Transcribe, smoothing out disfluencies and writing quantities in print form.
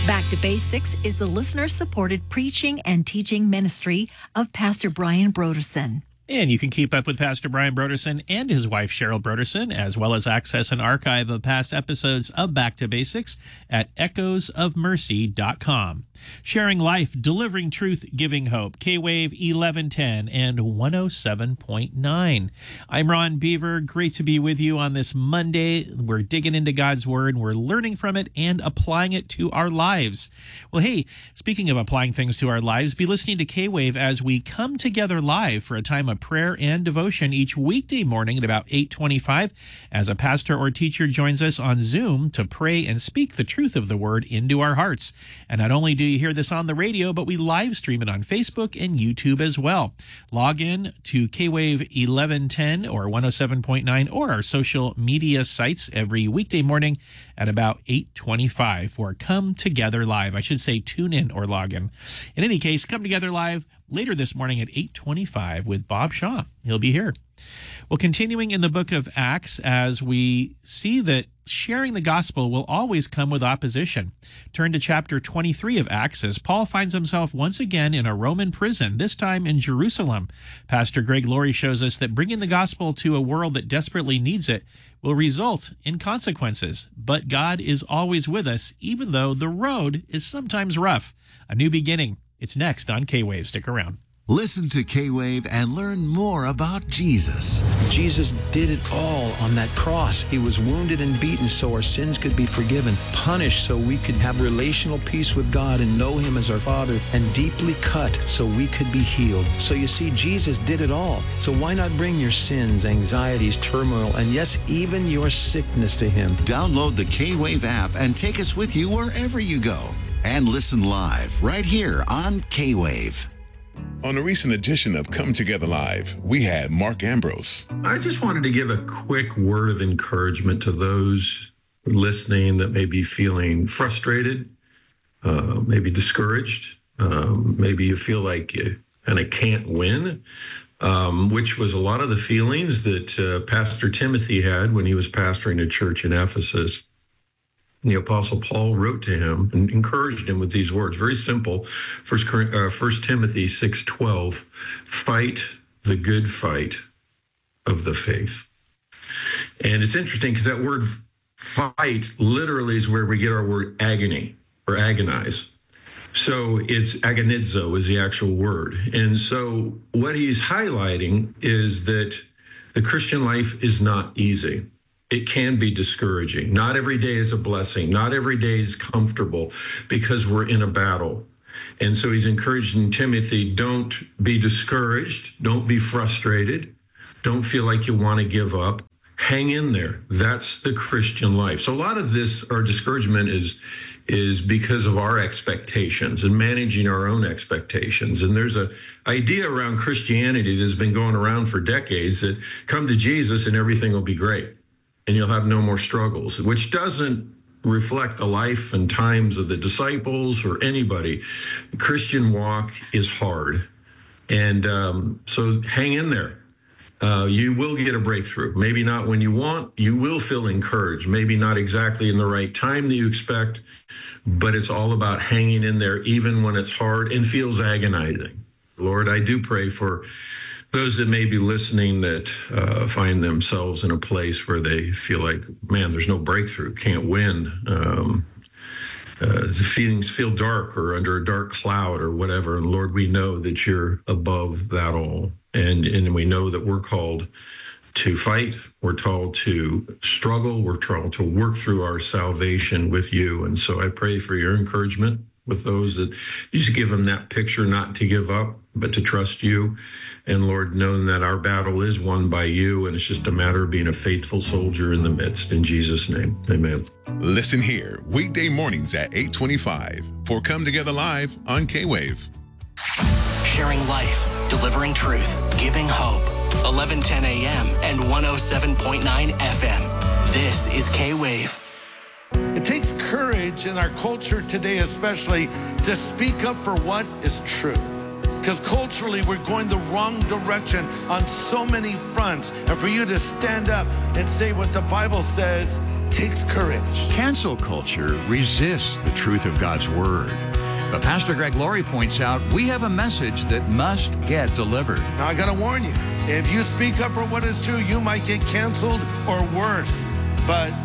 Back to Basics is the listener-supported preaching and teaching ministry of Pastor Brian Brodersen. And you can keep up with Pastor Brian Brodersen and his wife, Cheryl Brodersen, as well as access an archive of past episodes of Back to Basics at echoesofmercy.com. Sharing life, delivering truth, giving hope. K-Wave 1110 and 107.9. I'm Ron Beaver. Great to be with you on this Monday. We're digging into God's Word, and we're learning from it and applying it to our lives. Well, hey, speaking of applying things to our lives, be listening to K-Wave as we come together live for a time of prayer and devotion each weekday morning at about 8:25 as a pastor or teacher joins us on Zoom to pray and speak the truth of the Word into our hearts. And not only do you hear this on the radio, but we live stream it on Facebook and YouTube as well. Log in to K-Wave 1110 or 107.9 or our social media sites every weekday morning at about 8:25 for Come Together Live. I should say tune in or log in. In any case, Come Together Live later this morning at 8:25 with Bob Shaw. He'll be here. Well, continuing in the book of Acts, as we see that sharing the gospel will always come with opposition. Turn to chapter 23 of Acts as Paul finds himself once again in a Roman prison, this time in Jerusalem. Pastor Greg Laurie shows us that bringing the gospel to a world that desperately needs it will result in consequences. But God is always with us, even though the road is sometimes rough. A new beginning. It's next on K-Wave. Stick around. Listen to K-Wave and learn more about Jesus. Jesus did it all on that cross. He was wounded and beaten so our sins could be forgiven, punished so we could have relational peace with God and know Him as our Father, and deeply cut so we could be healed. So you see, Jesus did it all. So why not bring your sins, anxieties, turmoil, and yes, even your sickness to Him? Download the K-Wave app and take us with you wherever you go. And listen live right here on K-Wave. On a recent edition of Come Together Live, we had Mark Ambrose. I just wanted to give a quick word of encouragement to those listening that may be feeling frustrated, maybe discouraged, maybe you feel like you kind of can't win, which was a lot of the feelings that Pastor Timothy had when he was pastoring a church in Ephesus. The Apostle Paul wrote to him and encouraged him with these words, very simple. 1 Timothy 6:12, fight the good fight of the faith. And it's interesting because that word fight literally is where we get our word agony or agonize. So it's agonizo is the actual word. And so what he's highlighting is that the Christian life is not easy. It can be discouraging. Not every day is a blessing. Not every day is comfortable because we're in a battle. And so he's encouraging Timothy, don't be discouraged. Don't be frustrated. Don't feel like you want to give up. Hang in there. That's the Christian life. So a lot of this, our discouragement is because of our expectations and managing our own expectations. And there's an idea around Christianity that's been going around for decades that come to Jesus and everything will be great. And you'll have no more struggles, which doesn't reflect the life and times of the disciples or anybody. The Christian walk is hard. And so hang in there. You will get a breakthrough. Maybe not when you want. You will feel encouraged. Maybe not exactly in the right time that you expect, but it's all about hanging in there even when it's hard and feels agonizing. Lord, I do pray for those that may be listening that find themselves in a place where they feel like, man, there's no breakthrough, can't win. The feelings feel dark or under a dark cloud or whatever. And Lord, we know that you're above that all. And we know that we're called to fight. We're called to struggle. We're called to work through our salvation with you. And so I pray for your encouragement with those that you just give them that picture, not to give up, but to trust you. And Lord, knowing that our battle is won by you, and it's just a matter of being a faithful soldier in the midst. In Jesus' name, amen. Listen here, weekday mornings at 8:25 for Come Together Live on K-Wave. Sharing life, delivering truth, giving hope. 1110 a.m. and 107.9 FM. This is K-Wave. It takes courage in our culture today, especially, to speak up for what is true. Because culturally, we're going the wrong direction on so many fronts. And for you to stand up and say what the Bible says takes courage. Cancel culture resists the truth of God's Word. But Pastor Greg Laurie points out we have a message that must get delivered. Now, I got to warn you, if you speak up for what is true, you might get canceled or worse. But